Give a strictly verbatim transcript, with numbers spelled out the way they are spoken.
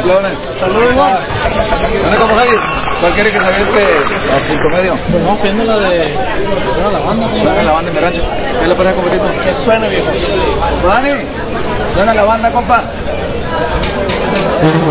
Saludos. Saludos, Juan. ¿Dónde como Jair? ¿Cuál quiere que salga este a punto medio? Pues vamos pidiendo la de... Suena la banda. Suena la banda en mi rancho. ¿Qué le parece, competito? Que suene, viejo. Dani, suena la banda, compa.